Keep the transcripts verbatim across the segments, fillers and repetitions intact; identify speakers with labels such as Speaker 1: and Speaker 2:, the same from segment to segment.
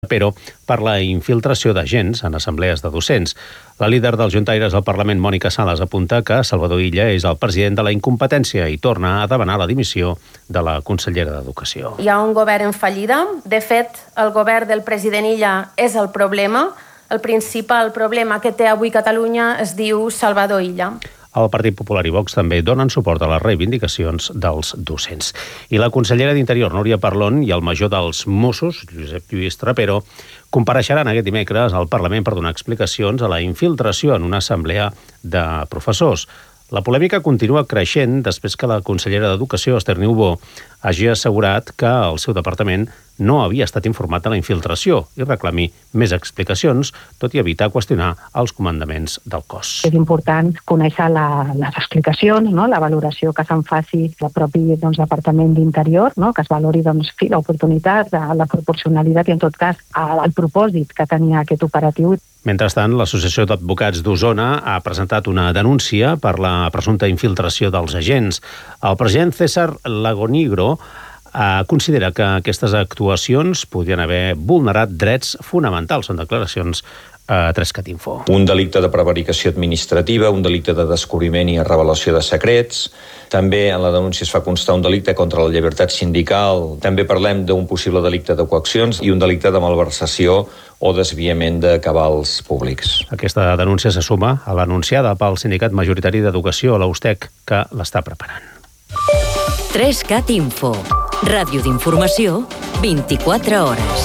Speaker 1: però per la infiltració d'agents en assemblees de docents. La líder dels juntaires al Parlament, Mònica Sales, apunta que Salvador Illa és el president de la incompetència i torna a demanar la dimissió de la consellera d'Educació.
Speaker 2: Hi ha un govern en fallida. De fet, el govern del president Illa és el problema. El principal problema que té avui Catalunya es diu Salvador Illa.
Speaker 1: El Partit Popular i Vox també donen suport a les reivindicacions dels docents. I la consellera d'Interior, Núria Parlon, i el major dels Mossos, Josep Lluís Trapero, compareixeran aquest dimecres al Parlament per donar explicacions a la infiltració en una assemblea de professors. La polèmica continua creixent després que la consellera d'Educació, Esther Niubó, hagi assegurat que el seu departament no havia estat informat de la infiltració i reclami més explicacions, tot i evitar qüestionar els comandaments del cos.
Speaker 3: És important conèixer la, les explicacions, no? La valoració que se'n faci el propi doncs, Departament d'Interior, no? Que es valori doncs, l'oportunitat, la proporcionalitat i, en tot cas, el propòsit que tenia aquest operatiu.
Speaker 1: Mentrestant, l'Associació d'Advocats d'Osona ha presentat una denúncia per la presumpta infiltració dels agents. El president César Lagonigro eh, considera que aquestes actuacions podrien haver vulnerat drets fonamentals. Són declaracions a Trescat Info.
Speaker 4: Un delicte de prevaricació administrativa, un delicte de descobriment i revelació de secrets. També en la denúncia es fa constar un delicte contra la llibertat sindical. També parlem d'un possible delicte de coaccions i un delicte de malversació o desviament de cabals públics.
Speaker 1: Aquesta denúncia se suma a l'anunciada pel Sindicat Majoritari d'Educació, l'Austec, que l'està preparant.
Speaker 5: Trescat Info. Ràdio d'informació, vint-i-quatre hores.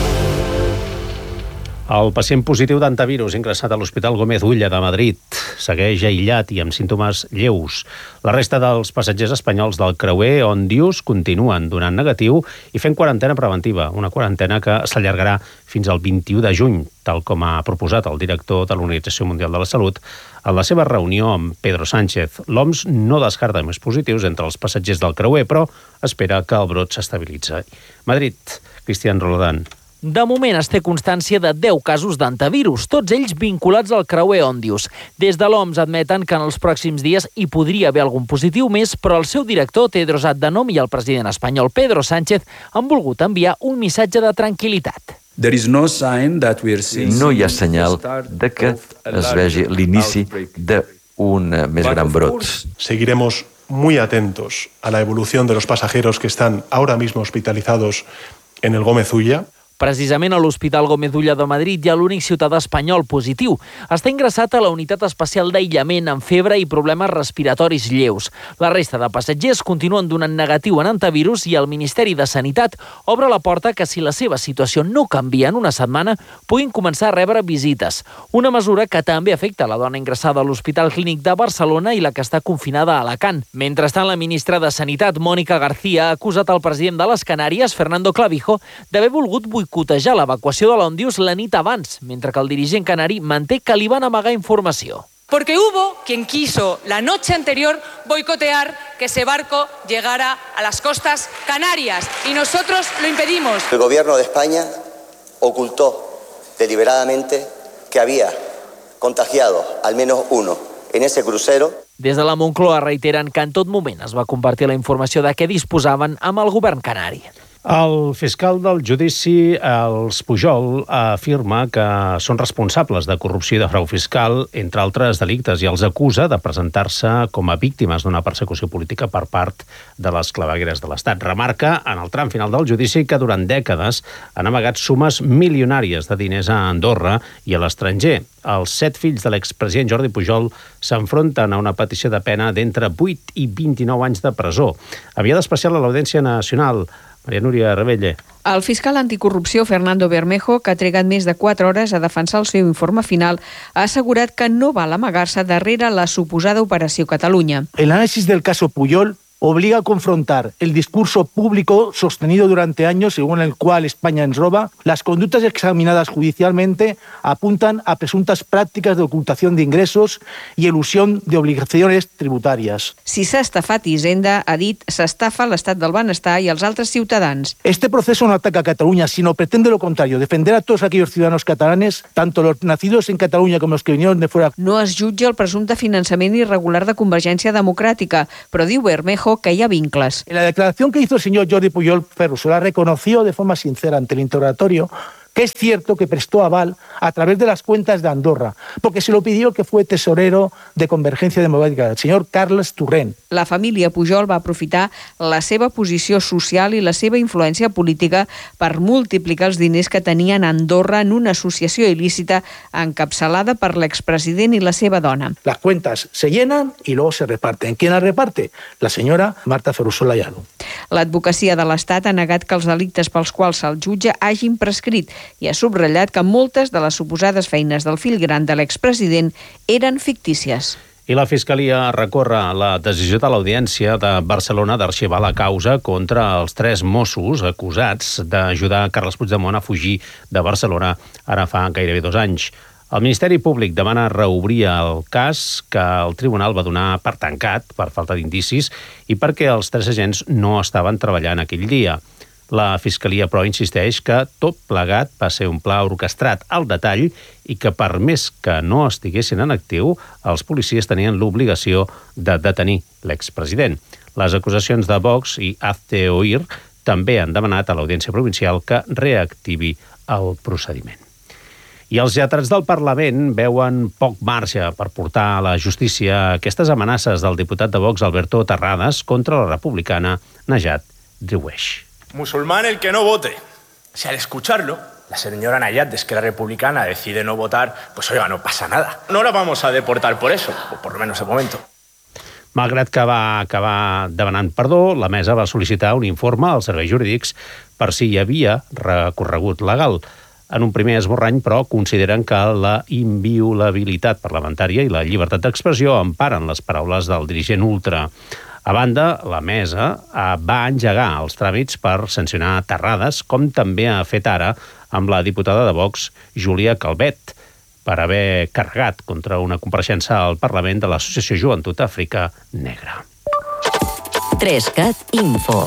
Speaker 1: El pacient positiu d'antivirus ingressat a l'Hospital Gómez Ulla de Madrid segueix aïllat i amb símptomes lleus. La resta dels passatgers espanyols del creuer Ondius continuen donant negatiu i fent quarantena preventiva, una quarantena que s'allargarà fins al vint-i-u de juny, tal com ha proposat el director de l'Organització Mundial de la Salut en la seva reunió amb Pedro Sánchez. L'O M S no descarta més positius entre els passatgers del creuer, però espera que el brot s'estabilitzi. Madrid, Cristian Roldán.
Speaker 6: De moment es té constància de deu casos d'antivirus, tots ells vinculats al creuer Ondius. Des de l'O M S admeten que en els pròxims dies hi podria haver algun positiu més, però el seu director, Tedros Adhanom, i el president espanyol, Pedro Sánchez, han volgut enviar un missatge de tranquil·litat.
Speaker 7: No hi ha senyal de que es vegi l'inici d'un més gran brot.
Speaker 8: Seguiremos muy atentos a la evolución de los pasajeros que están ahora mismo hospitalizados en el Gómez Ulla.
Speaker 6: Precisament a l'Hospital Gómez Ulla de Madrid hi ha l'únic ciutadà espanyol positiu. Està ingressat a la unitat especial d'aïllament amb febre i problemes respiratoris lleus. La resta de passatgers continuen donant negatiu en antivirus i el Ministeri de Sanitat obre la porta que si la seva situació no canvia en una setmana puguin començar a rebre visites. Una mesura que també afecta la dona ingressada a l'Hospital Clínic de Barcelona i la que està confinada a Alacant. Mentrestant, la ministra de Sanitat, Mònica García, ha acusat el president de les Canàries, Fernando Clavijo, d'haver volgut boicotejar l'evacuació de l'Ondius la nit abans, mentre que el dirigent canari manté que li van amagar informació.
Speaker 9: Porque hubo quien quiso la noche anterior boicotear que ese barco llegara a las costas canarias y nosotros lo impedimos.
Speaker 10: El gobierno de España ocultó deliberadamente que había contagiado al menos uno en ese crucero.
Speaker 6: Des de la Moncloa reiteren que en tot moment es va compartir la informació de què disposaven amb el govern canari.
Speaker 1: El fiscal del judici, els Pujol, afirma que són responsables de corrupció i de frau fiscal, entre altres delictes, i els acusa de presentar-se com a víctimes d'una persecució política per part de les clavegueres de l'Estat. Remarca, en el tram final del judici, que durant dècades han amagat sumes milionàries de diners a Andorra i a l'estranger. Els set fills de l'expresident Jordi Pujol s'enfronten a una petició de pena d'entre vuit i vint-i-nou anys de presó. Havia d'especial a l'Audiència Nacional. Maria Núria Rebelle.
Speaker 11: El fiscal anticorrupció Fernando Bermejo, que ha trigat més de quatre hores a defensar el seu informe final, ha assegurat que no val amagar-se darrere la suposada Operació Catalunya.
Speaker 12: El análisis del caso Pujol obliga a confrontar el discurso público sostenido durante años según el cual España ens roba. Las conductas examinadas judicialmente apuntan a presuntas prácticas de ocultación de ingresos y elusión de obligaciones tributarias.
Speaker 11: Si s'ha estafat Hisenda, ha dit, s'estafa l'estat del benestar i els altres ciutadans.
Speaker 12: Este proceso no ataca a Cataluña, sino pretende lo contrario, defender a todos aquellos ciudadanos catalanes, tanto los nacidos en Cataluña como los que vinieron de fuera.
Speaker 11: No es jutja el presumpte finançament irregular de Convergència Democràtica, però diu Bermejo que hi ha vincles.
Speaker 12: En la declaración que hizo el señor Jordi Pujol Ferrusola reconoció de forma sincera ante el interrogatorio que es cierto que prestó aval a través de las cuentas de Andorra, porque se lo pidió el que fue tesorero de Convergencia Democràtica, el senyor Carles Torrent.
Speaker 11: La família Pujol va aprofitar la seva posició social i la seva influència política per multiplicar els diners que tenien a Andorra en una associació il·lícita encapçalada per l'expresident i la seva dona.
Speaker 12: Las cuentas se llenan y luego se reparten. ¿Quién las reparte? La señora Marta Ferrusola Ayalo.
Speaker 11: L'advocacia de l'Estat ha negat que els delictes pels quals se'l jutja hagin prescrit i ha subratllat que moltes de les suposades feines del fill gran de l'expresident eren fictícies.
Speaker 1: I la Fiscalia recorre la decisió de l'Audiència de Barcelona d'arxivar la causa contra els tres Mossos acusats d'ajudar Carles Puigdemont a fugir de Barcelona ara fa gairebé dos anys. El Ministeri Públic demana reobrir el cas que el tribunal va donar per tancat per falta d'indicis i perquè els tres agents no estaven treballant aquell dia. La Fiscalia, però, insisteix que tot plegat va ser un pla orquestrat al detall i que, per més que no estiguessin en actiu, els policies tenien l'obligació de detenir l'expresident. Les acusacions de Vox i Hazte Oír també han demanat a l'Audiència Provincial que reactivi el procediment. I els lletrats del Parlament veuen poc marge per portar a la justícia aquestes amenaces del diputat de Vox, Alberto Terrades, contra la republicana Najat Driouech.
Speaker 13: Musulmán el que no vote. Si al escucharlo, la señora Najat de Esquerra Republicana decide no votar, pues oiga, no pasa nada. No la vamos a deportar por eso, o por lo menos de momento.
Speaker 1: Malgrat que va acabar demanant perdó, la mesa va sol·licitar un informe als serveis jurídics per si hi havia recorregut legal. En un primer esborrany, però, consideren que la inviolabilitat parlamentària i la llibertat d'expressió emparen les paraules del dirigent ultra. A banda, la mesa va engegar els tràmits per sancionar Terrades, com també ha fet ara amb la diputada de Vox, Júlia Calvet, per haver carregat contra una compareixença al Parlament de l'Associació Joventut Àfrica Negra.
Speaker 5: trescat Info.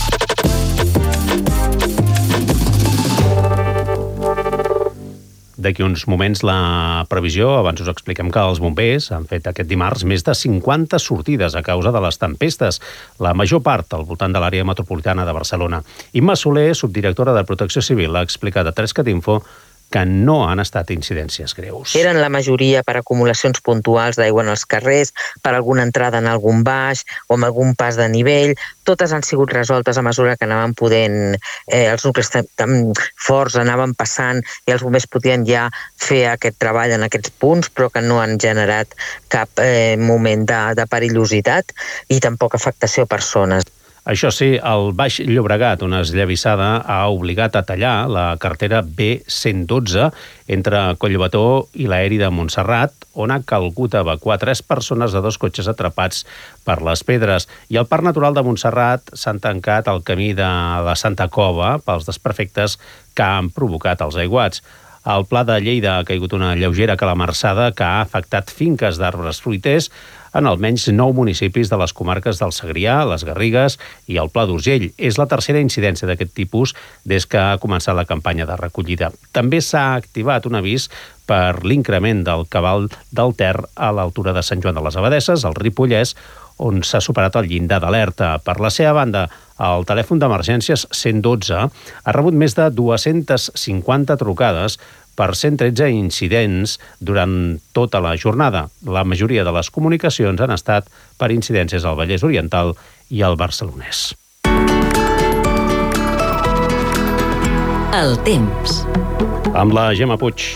Speaker 1: D'aquí uns moments la previsió. Abans us expliquem que els bombers han fet aquest dimarts més de cinquanta sortides a causa de les tempestes, la major part al voltant de l'àrea metropolitana de Barcelona. Imma Soler, subdirectora de Protecció Civil, ha explicat a trescat Info que no han estat incidències greus.
Speaker 14: Eren la majoria per acumulacions puntuals d'aigua en els carrers, per alguna entrada en algun baix o amb algun pas de nivell. Totes han sigut resoltes a mesura que anaven podent, eh, els nuclis tan forts anaven passant i els bombers podien ja fer aquest treball en aquests punts, però que no han generat cap eh, moment de, de perillositat i tampoc afectació a persones.
Speaker 1: Això sí, el Baix Llobregat, una esllavissada, ha obligat a tallar la carretera B cent dotze entre Collbató i l'aeri de Montserrat, on ha calgut evacuar tres persones de dos cotxes atrapats per les pedres. I al Parc Natural de Montserrat s'han tancat el camí de la Santa Cova pels desperfectes que han provocat els aiguats. Al Pla de Lleida ha caigut una lleugera calamarsada que ha afectat finques d'arbres fruiters en almenys nou municipis de les comarques del Segrià, les Garrigues i el Pla d'Urgell. És la tercera incidència d'aquest tipus des que ha començat la campanya de recollida. També s'ha activat un avís per l'increment del cabal del Ter a l'altura de Sant Joan de les Abadesses, al Ripollès, on s'ha superat el llindar d'alerta. Per la seva banda, el telèfon d'emergències cent dotze ha rebut més de dues-centes cinquanta trucades per cent tretze incidents durant tota la jornada. La majoria de les comunicacions han estat per incidències al Vallès Oriental i al Barcelonès.
Speaker 5: El temps.
Speaker 1: Amb la Gemma Puig.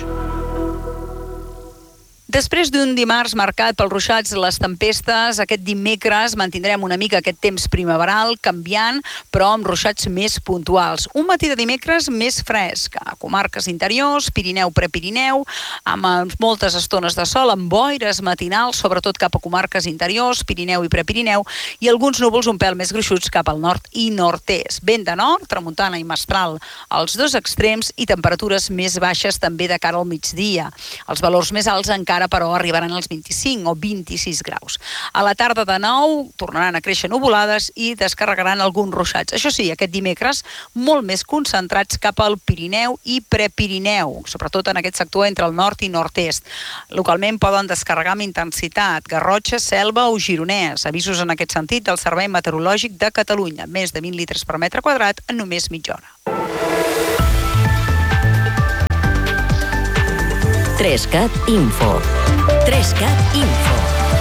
Speaker 15: Després d'un dimarts marcat pels ruixats i les tempestes, aquest dimecres mantindrem una mica aquest temps primaveral, canviant, però amb ruixats més puntuals. Un matí de dimecres més fresc, a comarques interiors, Pirineu, Prepirineu, amb moltes estones de sol, amb boires matinals, sobretot cap a comarques interiors, Pirineu i Prepirineu, i alguns núvols un pèl més gruixuts cap al nord i nord-est. Vent de nord, tramuntana i mestral als dos extrems i temperatures més baixes també de cara al migdia. Els valors més alts encara però arribaran als vint-i-cinc o vint-i-sis graus. A la tarda de nou tornaran a créixer nuvolades i descarregaran alguns ruixats. Això sí, aquest dimecres molt més concentrats cap al Pirineu i Prepirineu, sobretot en aquest sector entre el nord i nord-est. Localment poden descarregar amb intensitat Garrotxa, Selva o Gironès. Avisos en aquest sentit del Servei Meteorològic de Catalunya. Més de vint litres per metre quadrat en només mitja hora.
Speaker 5: Trescat Info. Trescat Info.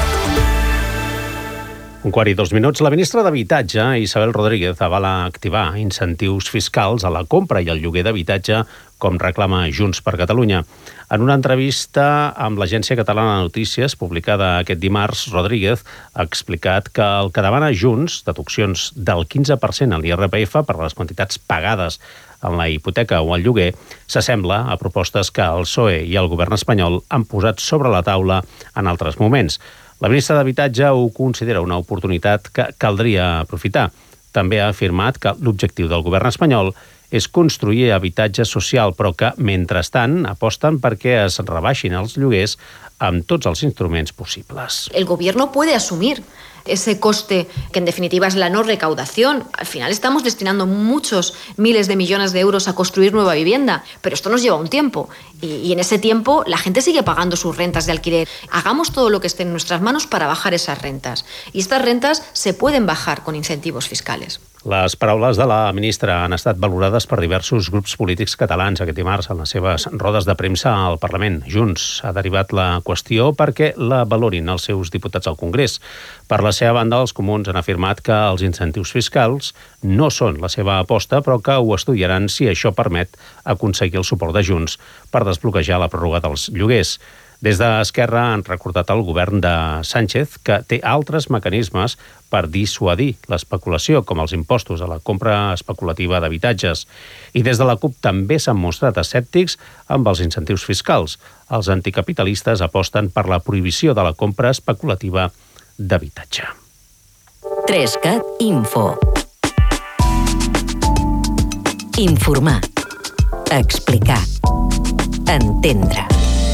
Speaker 1: Un quart i dos minuts. La ministra d'Habitatge, Isabel Rodríguez, avala activar incentius fiscals a la compra i al lloguer d'habitatge, com reclama Junts per Catalunya. En una entrevista amb l'Agència Catalana de Notícies, publicada aquest dimarts, Rodríguez ha explicat que el que demana Junts, deduccions del quinze per cent a l'I R P F per les quantitats pagades en la hipoteca o el lloguer, s'assembla a propostes que el P S O E i el govern espanyol han posat sobre la taula en altres moments. La ministra d'Habitatge ho considera una oportunitat que caldria aprofitar. També ha afirmat que l'objectiu del govern espanyol és construir habitatge social, però que, mentrestant, aposten perquè es rebaixin els lloguers amb tots els instruments possibles.
Speaker 16: El gobierno puede asumir ese coste que en definitiva es la no recaudación. Al final estamos destinando muchos miles de millones de euros a construir nueva vivienda, pero esto nos lleva un tiempo y, y en ese tiempo la gente sigue pagando sus rentas de alquiler. Hagamos todo lo que esté en nuestras manos para bajar esas rentas y estas rentas se pueden bajar con incentivos fiscales.
Speaker 1: Les paraules de la ministra han estat valorades per diversos grups polítics catalans aquest dimarts en les seves rodes de premsa al Parlament. Junts ha derivat la qüestió perquè la valorin els seus diputats al Congrés. Per la seva banda, els comuns han afirmat que els incentius fiscals no són la seva aposta, però que ho estudiaran si això permet aconseguir el suport de Junts per desbloquejar la pròrroga dels lloguers. Des d'Esquerra han recordat al govern de Sánchez que té altres mecanismes per dissuadir l'especulació, com els impostos a la compra especulativa d'habitatges. I des de la CUP també s'han mostrat escèptics amb els incentius fiscals. Els anticapitalistes aposten per la prohibició de la compra especulativa d'habitatge.
Speaker 5: Trescat Info. Informar. Explicar. Entendre.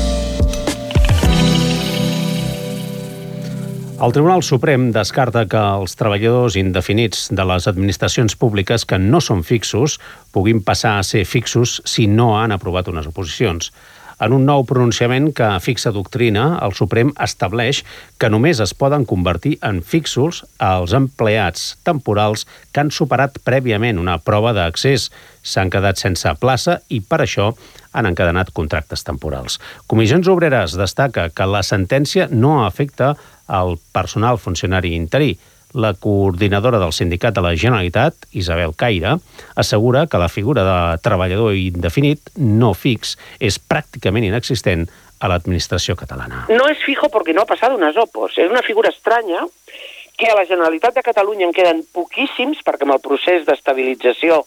Speaker 1: El Tribunal Suprem descarta que els treballadors indefinits de les administracions públiques que no són fixos puguin passar a ser fixos si no han aprovat unes oposicions. En un nou pronunciament que fixa doctrina, el Suprem estableix que només es poden convertir en fixos els empleats temporals que han superat prèviament una prova d'accés, s'han quedat sense plaça i per això han encadenat contractes temporals. Comissions Obreres destaca que la sentència no afecta al personal funcionari interí. La coordinadora del Sindicat de la Generalitat, Isabel Caire, assegura que la figura de treballador indefinit no fix és pràcticament inexistent a l'administració catalana.
Speaker 17: No es fijo porque no ha pasado unas opos. Es una figura estranya que a la Generalitat de Catalunya en queden poquíssims, perquè amb el procés d'estabilització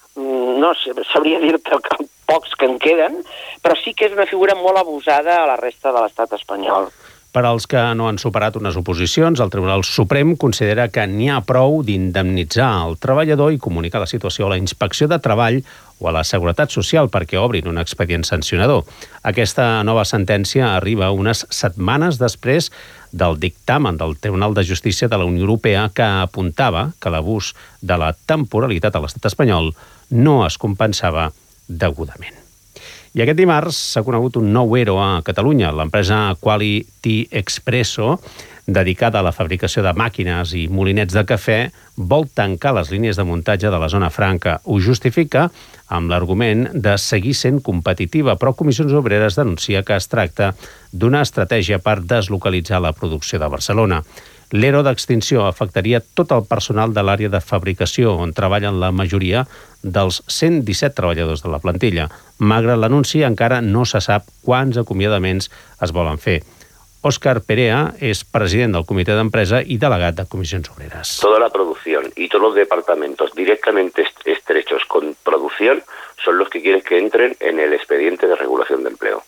Speaker 17: no sabria dir-te pocs que en queden, però sí que és una figura molt abusada a la resta de l'estat espanyol.
Speaker 1: Per als que no han superat unes oposicions, el Tribunal Suprem considera que n'hi ha prou d'indemnitzar el treballador i comunicar la situació a la Inspecció de Treball o a la Seguretat Social perquè obrin un expedient sancionador. Aquesta nova sentència arriba unes setmanes després del dictamen del Tribunal de Justícia de la Unió Europea que apuntava que l'abús de la temporalitat a l'estat espanyol no es compensava degudament. I aquest dimarts s'ha conegut un nou ero a Catalunya. L'empresa Quality Expresso, dedicada a la fabricació de màquines i molinets de cafè, vol tancar les línies de muntatge de la zona franca. Ho justifica amb l'argument de seguir sent competitiva, però Comissions Obreres denuncia que es tracta d'una estratègia per deslocalitzar la producció de Barcelona. L'ero d'extinció afectaria tot el personal de l'àrea de fabricació, on treballen la majoria dels cent disset treballadors de la plantilla. Malgrat l'anunci, encara no se sap quants acomiadaments es volen fer. Óscar Perea es president del Comitè d'Empresa y delegat de Comisiones Obreras.
Speaker 18: Toda la producción y todos los departamentos directamente estrechos con producción son los que quieres que entren en el expediente de regulación de empleo.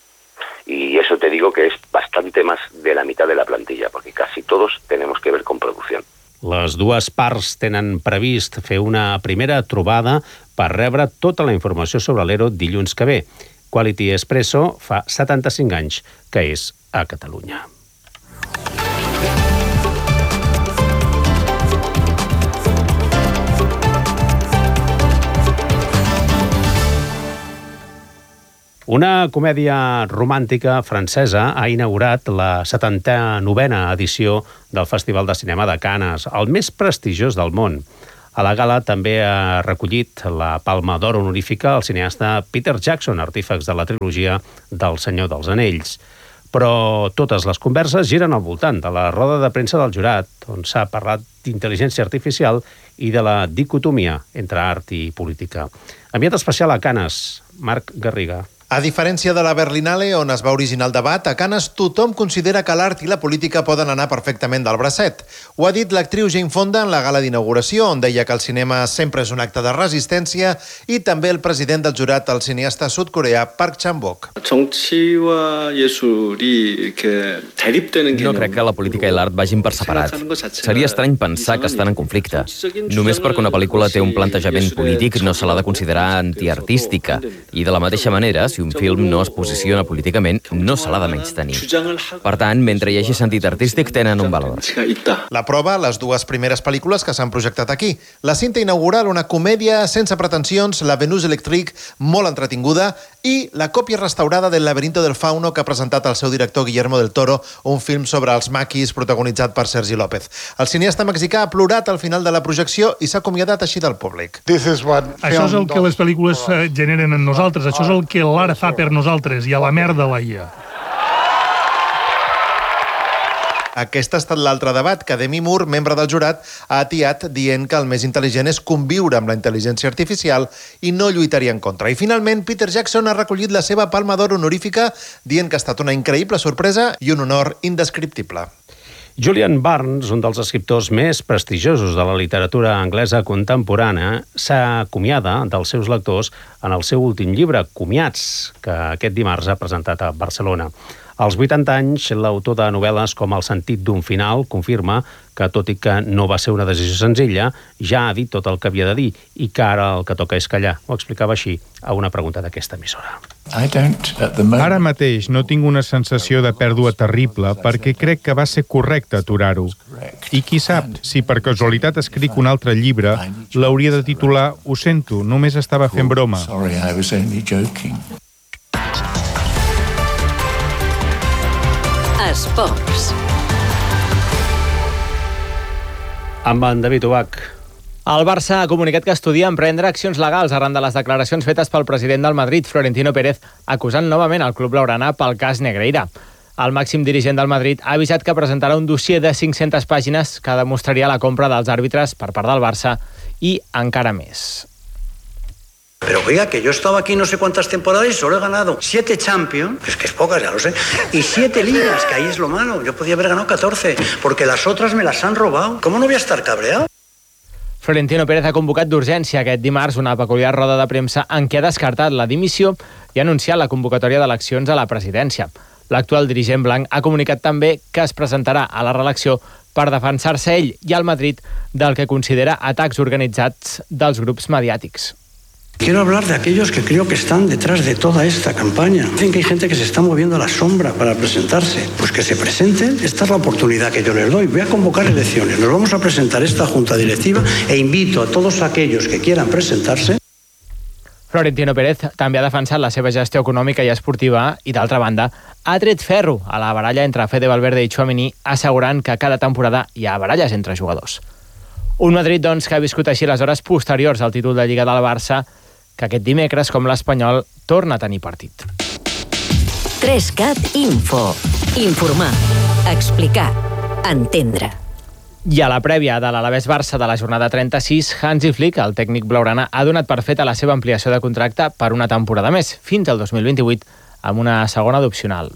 Speaker 18: Y eso te digo que es bastante más de la mitad de la plantilla, porque casi todos tenemos que ver con producción.
Speaker 1: Les dues parts tenen previst fer una primera trobada per rebre tota la informació sobre l'ero dilluns que ve. Quality Expresso fa setanta-cinc anys que és a Catalunya. Una comèdia romàntica francesa ha inaugurat la setanta-novena edició del Festival de Cinema de Canes, el més prestigiós del món. A la gala també ha recollit la Palma d'Or honorífica al cineasta Peter Jackson, artífex de la trilogia del Senyor dels Anells. Però totes les converses giren al voltant de la roda de premsa del jurat, on s'ha parlat d'intel·ligència artificial i de la dicotomia entre art i política. Enviat especial a Canes, Marc Garriga.
Speaker 19: A diferència de la Berlinale, on es va originar el debat, a Canes tothom considera que l'art i la política poden anar perfectament del bracet. Ho ha dit l'actriu Jane Fonda en la gala d'inauguració, on deia que el cinema sempre és un acte de resistència, i també el president del jurat, el cineasta sud-coreà Park Chan-wook.
Speaker 20: No crec que la política i l'art vagin per separat. Seria estrany pensar que estan en conflicte. Només perquè una pel·lícula té un plantejament polític no se l'ha de considerar antiartística. I de la mateixa manera, si un film no es posiciona políticament, no se l'ha de menystenir. Per tant, mentre hi hagi sentit artístic, tenen un valor.
Speaker 19: La prova, les dues primeres pel·lícules que s'han projectat aquí. La cinta inaugural, una comèdia sense pretensions, La Venus Electric, molt entretinguda, i la còpia restaurada del Laberinto del Fauno que ha presentat el seu director Guillermo del Toro, un film sobre els maquis protagonitzat per Sergi López. El cineasta mexicà ha plorat al final de la projecció i s'ha acomiadat així del públic.
Speaker 21: Això és el que les pel·lícules generen en nosaltres, això és el que l'art fa per nosaltres, i a la merda la I A.
Speaker 19: Aquest ha estat l'altre debat que Demi Moore, membre del jurat, ha atiat dient que el més intel·ligent és conviure amb la intel·ligència artificial i no lluitaria en contra. I finalment, Peter Jackson ha recollit la seva Palma d'Or honorífica dient que ha estat una increïble sorpresa i un honor indescriptible.
Speaker 1: Julian Barnes, un dels escriptors més prestigiosos de la literatura anglesa contemporània, s'acomiada dels seus lectors en el seu últim llibre, Comiats, que aquest dimarts ha presentat a Barcelona. Als vuitanta anys, l'autor de novel·les com El sentit d'un final confirma que, tot i que no va ser una decisió senzilla, ja ha dit tot el que havia de dir i que ara el que toca és callar. Ho explicava així a una pregunta d'aquesta emissora.
Speaker 22: Ara mateix no tinc una sensació de pèrdua terrible perquè crec que va ser correcte aturar-ho. I qui sap, si per casualitat escric un altre llibre, l'hauria de titular Ho sento, només estava fent broma.
Speaker 5: Esports.
Speaker 1: Amb en David Ubach.
Speaker 23: El Barça ha comunicat que estudia emprendre accions legals arran de les declaracions fetes pel president del Madrid, Florentino Pérez, acusant novament el club blaugrana pel cas Negreira. El màxim dirigent del Madrid ha avisat que presentarà un dossier de cinc-centes pàgines que demostraria la compra dels àrbitres per part del Barça i encara més.
Speaker 24: Pero oiga, que yo he estado aquí no sé cuántas temporadas y solo he ganado siete Champions, es que es pocas, ya lo sé, y siete ligas, que ahí es lo malo. Yo podía haber ganado catorce, porque las otras me las han robado. ¿Cómo no voy a estar cabreado?
Speaker 23: Florentino Pérez ha convocat d'urgència aquest dimarts una peculiar roda de premsa en què ha descartat la dimissió i ha anunciat la convocatòria d'eleccions a la presidència. L'actual dirigent blanc ha comunicat també que es presentarà a la reelecció per defensar-se ell i el Madrid del que considera atacs organitzats dels grups mediàtics.
Speaker 24: Quiero hablar de aquellos que creo que están detrás de toda esta campaña. Dicen que hay gente que se está moviendo a la sombra para presentarse. Pues que se presenten, esta es la oportunidad que yo les doy. Voy a convocar elecciones, nos vamos a presentar esta junta directiva e invito a todos aquellos que quieran presentarse.
Speaker 23: Florentino Pérez també ha defensat la seva gestió econòmica i esportiva i, d'altra banda, ha tret ferro a la baralla entre Fede Valverde i Tchouaméni, assegurant que cada temporada hi ha baralles entre jugadors. Un Madrid, doncs, que ha viscut així les hores posteriors al títol de Lliga del Barça, que aquest dimecres, com l'Espanyol, torna a tenir partit.
Speaker 5: tres cat Info. Informar, explicar, entendre.
Speaker 23: I a la prèvia de l'Alavés Barça de la jornada trenta-sis, Hansi Flick, el tècnic blaugrana, ha donat per feta la seva ampliació de contracte per una temporada més, fins al dos mil vint-i-vuit, amb una segona d'opcional.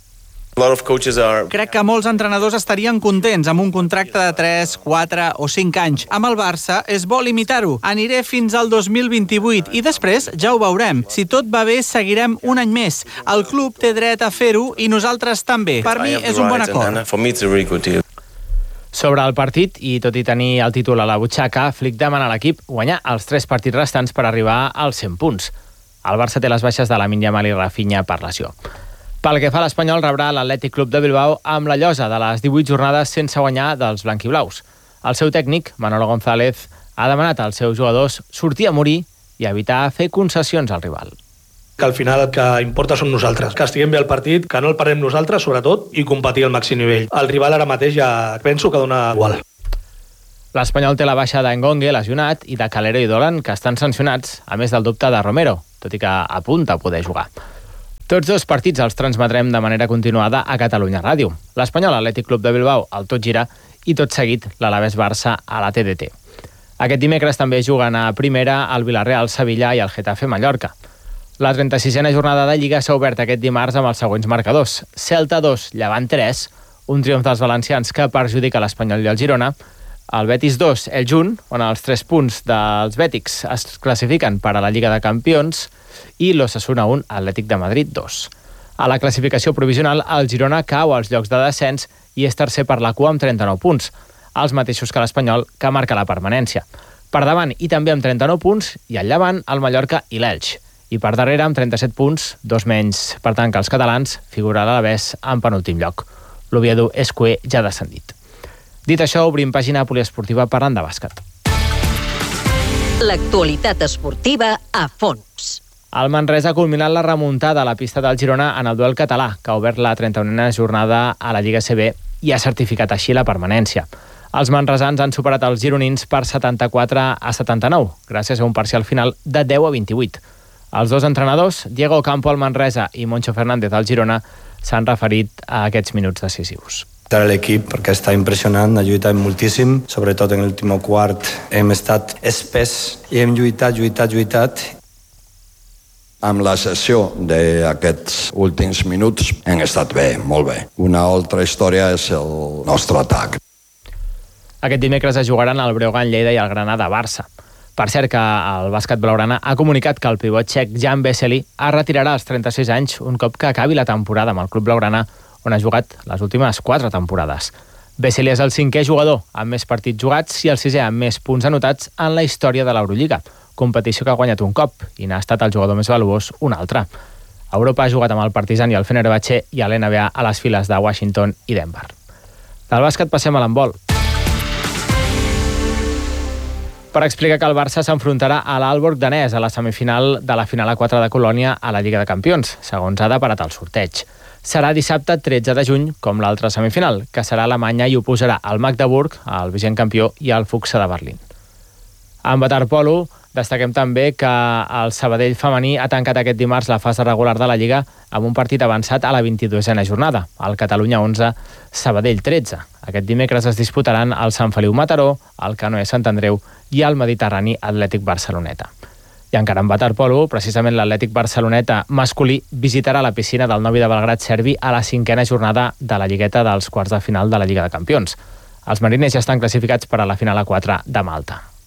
Speaker 25: Crec que molts entrenadors estarien contents amb un contracte de tres, quatre o cinc anys. Amb el Barça és bo limitar-ho. Aniré fins al dos mil vint-i-vuit i després ja ho veurem. Si tot va bé, seguirem un any més. El club té dret a fer-ho i nosaltres també. Per mi és un bon acord.
Speaker 23: Sobre el partit, i tot i tenir el títol a la butxaca, Flick demana a l'equip guanyar els tres partits restants per arribar als cent punts. El Barça té les baixes de Lamine Yamal i Rafinha per lesió. Pel que fa a l'Espanyol, rebrà l'Atlètic Club de Bilbao amb la llosa de les divuit jornades sense guanyar dels blanquiblaus. El seu tècnic, Manolo González, ha demanat als seus jugadors sortir a morir i evitar fer concessions al rival.
Speaker 26: Que al final el que importa som nosaltres, que estiguem bé al partit, que no el parem nosaltres, sobretot, i competir al màxim nivell. El rival ara mateix ja penso que dona igual.
Speaker 23: L'Espanyol té la baixa d'Engongue, lesionat, i de Calero i Dolan, que estan sancionats, a més del dubte de Romero, tot i que apunta a poder jugar. Tots dos partits els transmetrem de manera continuada a Catalunya Ràdio. L'Espanyol Atlètic Club de Bilbao al Tot Gira i tot seguit l'Alavés Barça a la T D T. Aquest dimecres també juguen a primera el Villarreal Sevilla i el Getafe Mallorca. La trenta-sisena jornada de Lliga s'ha obert aquest dimarts amb els següents marcadors. Celta dos, Llevant tres, un triomf dels valencians que perjudica l'Espanyol i el Girona. El Betis dos, el Junt, on els tres punts dels bètics es classifiquen per a la Lliga de Campions, i l'Osasuna un, Atlètic de Madrid dos. A la classificació provisional, el Girona cau als llocs de descens i és tercer per la cua amb trenta-nou punts, els mateixos que l'Espanyol, que marca la permanència. Per davant i també amb trenta-nou punts hi ha el Llevant, el Mallorca i l'Elx. I per darrere, amb trenta-set punts, dos menys, per tant que els catalans, figura l'Alavés en penúltim lloc. L'Oviedo és cuer ja descendit. Dit això, obrim pàgina poliesportiva parlant de bàsquet.
Speaker 5: L'actualitat esportiva a fons.
Speaker 23: El Manresa ha culminat la remuntada a la pista del Girona en el duel català, que ha obert la trenta-unena jornada a la Lliga C B i ha certificat així la permanència. Els manresans han superat els gironins per setanta-quatre a setanta-nou, gràcies a un parcial final de deu a vint-i-vuit. Els dos entrenadors, Diego Campo al Manresa i Moncho Fernández al Girona, s'han referit a aquests minuts decisius.
Speaker 2: De l'equip, perquè està impressionant, ha lluitat moltíssim, sobretot en l'últim quart hem estat espès i hem lluitat, lluitat, lluitat.
Speaker 3: Amb la sessió d'aquests últims minuts hem estat bé, molt bé. Una altra història és el nostre atac.
Speaker 23: Aquest dimecres es jugaran el Breogán Lleida i el Granada Barça. Per cert que el bàsquet blaugrana ha comunicat que el pivot txec Jan Vesely es retirarà als trenta-sis anys un cop que acabi la temporada amb el club blaugrana, on ha jugat les últimes quatre temporades. Vesely és el cinquè jugador amb més partits jugats i el sisè amb més punts anotats en la història de l'Eurolliga, competició que ha guanyat un cop i n'ha estat el jugador més valuós un altre. A Europa ha jugat amb el Partizan i el Fenerbahçe i a l'N B A a les files de Washington i Denver. Del bàsquet passem a l'handbol. Per explicar que el Barça s'enfrontarà a l'Aalborg danès a la semifinal de la final a quatre de Colònia a la Lliga de Campions, segons ha deparat el sorteig. Serà dissabte tretze de juny, com l'altra semifinal, que serà Alemanya i oposarà al Magdeburg, el vigent campió, i al Fuxa de Berlín. En waterpolo, destaquem també que el Sabadell femení ha tancat aquest dimarts la fase regular de la Lliga amb un partit avançat a la vint-i-duena jornada, el Catalunya onze, Sabadell tretze. Aquest dimecres es disputaran el Sant Feliu Mataró, el Canoe Sant Andreu i el Mediterrani Atlètic Barceloneta. I encara en waterpolo, precisament l'Atlètic Barceloneta masculí visitarà la piscina del Novi de Belgrat serbi a la cinquena jornada de la lligueta dels quarts de final de la Lliga de Campions. Els mariners ja estan classificats per a la final a quatre de Malta.